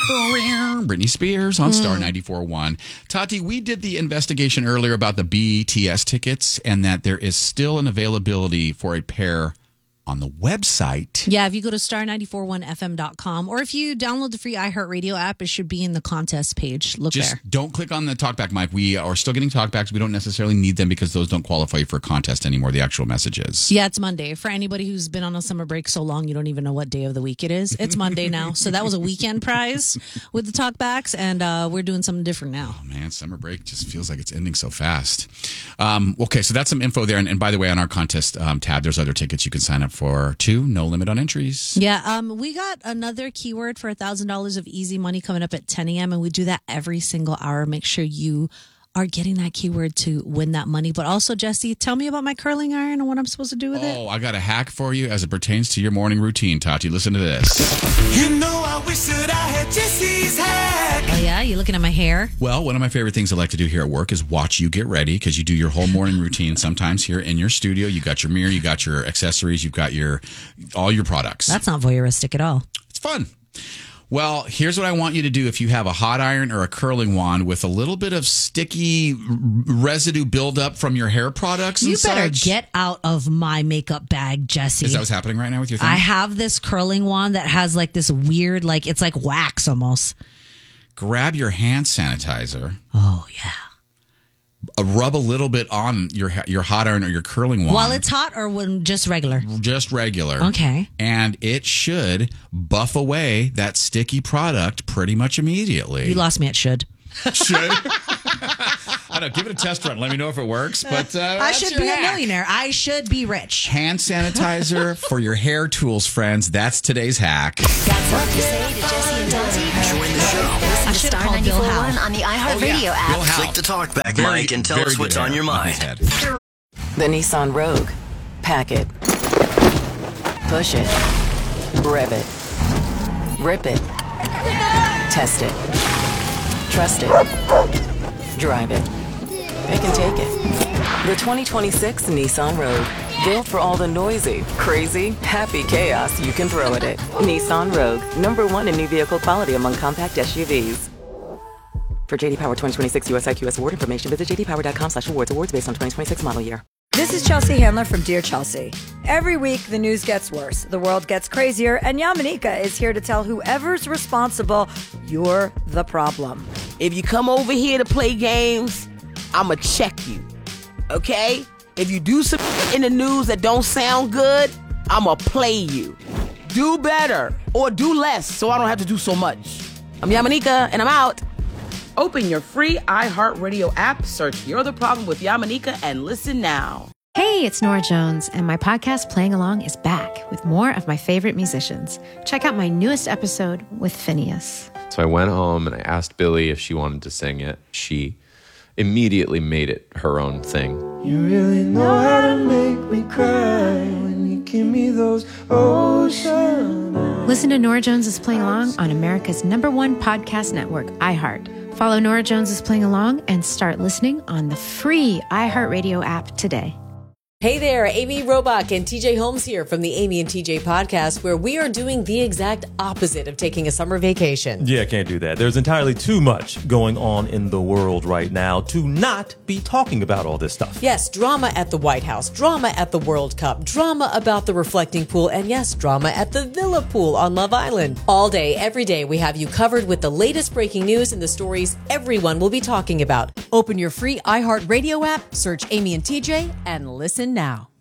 Britney Spears on Star 94.1. Tati, we did the investigation earlier about the BTS tickets and that there is still an availability for a pair on the website. Yeah, if you go to star941fm.com or if you download the free iHeartRadio app, it should be in the contest page. Look Just there. don't click on the talkback, Mike. We are still getting talkbacks. We don't necessarily need them because those don't qualify for a contest anymore, the actual messages. Yeah, it's Monday. For anybody who's been on a summer break so long, you don't even know what day of the week it is. It's Monday now. So that was a weekend prize with the talkbacks, and we're doing something different now. Oh, man, summer break just feels like it's ending so fast. Okay, so that's some info there. And by the way, on our contest tab, there's other tickets you can sign up for too. No limit on entries. Yeah, we got another keyword for $1,000 of easy money coming up at 10 a.m. and we do that every single hour. Make sure you are getting that keyword to win that money. But also, Jesse, tell me about my curling iron and what I'm supposed to do with it. Oh, I got a hack for you as it pertains to your morning routine, Tati. Listen to this. You know, I wish that I had Jesse's hack. Oh, yeah? You looking at my hair? Well, one of my favorite things I like to do here at work is watch you get ready because you do your whole morning routine sometimes here in your studio. You got your mirror, you got your accessories, you've got all your products. That's not voyeuristic at all. It's fun. Well, here's what I want you to do if you have a hot iron or a curling wand with a little bit of sticky residue buildup from your hair products and You better such. get out of my makeup bag, Jesse. Is that what's happening right now with your thing? I have this curling wand that has like this weird, like it's like wax almost. Grab your hand sanitizer. Oh, yeah. Rub a little bit on your hot iron or your curling wand. While it's hot or when just regular? Just regular. Okay. And it should buff away that sticky product pretty much immediately. You lost me at should. Should? I don't know. Give it a test run. Let me know if it works. But I should be a millionaire. I should be rich. Hand sanitizer for your hair tools, friends. That's today's hack. That's what you say to Jesse and Dottie. Join the show. Listen I to should Star call Bill 94.1 Howe. on the iHeartRadio app. Bill Howe. Click the talk back, Very- Mike, and tell very us good what's on hair your on his mind. head. The Nissan Rogue. Pack it. Push it. Rev it. Rip it. Test it. Trust it. Drive it. It can take it. The 2026 Nissan Rogue. Built for all the noisy, crazy, happy chaos you can throw at it. Nissan Rogue. #1 in new vehicle quality among compact SUVs. For JD Power 2026 US IQS award information, visit jdpower.com/awards. Awards based on 2026 model year. This is Chelsea Handler from Dear Chelsea. Every week, the news gets worse, the world gets crazier, and Yamanika is here to tell whoever's responsible, you're the problem. If you come over here to play games, I'ma check you. Okay? If you do some in the news that don't sound good, I'ma play you. Do better or do less so I don't have to do so much. I'm Yamanika and I'm out. Open your free iHeartRadio app, search You're the Problem with Yamanika, and listen now. Hey, it's Nora Jones, and my podcast Playing Along is back with more of my favorite musicians. Check out my newest episode with Phineas. So I went home and I asked Billy if she wanted to sing it. She immediately made it her own thing. You really know how to make me cry when you give me those ocean eyes. Listen to Nora Jones is Playing Along on America's #1 podcast network, iHeart. Follow Nora Jones is Playing Along and start listening on the free iHeartRadio app today. Hey there, Amy Robach and TJ Holmes here from the Amy and TJ podcast, where we are doing the exact opposite of taking a summer vacation. Yeah, can't do that. There's entirely too much going on in the world right now to not be talking about all this stuff. Yes, drama at the White House, drama at the World Cup, drama about the reflecting pool, and yes, drama at the Villa Pool on Love Island. All day, every day, we have you covered with the latest breaking news and the stories everyone will be talking about. Open your free iHeartRadio app, search Amy and TJ, and listen now.